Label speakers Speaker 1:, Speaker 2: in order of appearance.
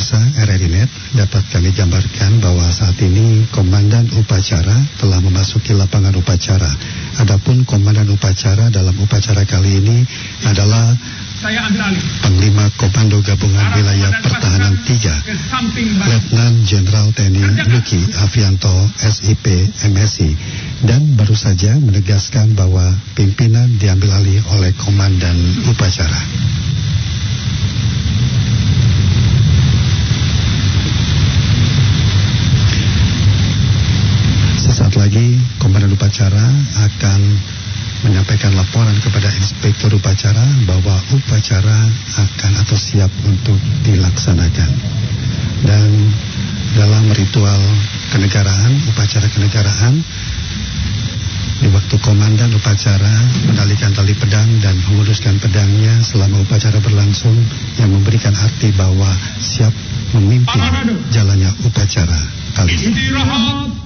Speaker 1: pemirsa RRI Net, dapat kami gambarkan bahwa saat ini Komandan Upacara telah memasuki lapangan upacara. Adapun Komandan Upacara dalam upacara kali ini adalah Panglima Komando Gabungan Wilayah Pertahanan 3, Letnan Jenderal TNI Luki Avianto SIP MSI, dan baru saja menegaskan bahwa pimpinan diambil alih oleh Komandan Upacara. Sesaat lagi Komandan Upacara akan menyampaikan laporan kepada Inspektur Upacara bahwa upacara akan atau siap untuk dilaksanakan. Dan dalam ritual kenegaraan, upacara kenegaraan, di waktu Komandan Upacara menalikan tali pedang dan menguruskan pedangnya selama upacara berlangsung, yang memberikan arti bahwa siap memimpin jalannya upacara kali ini.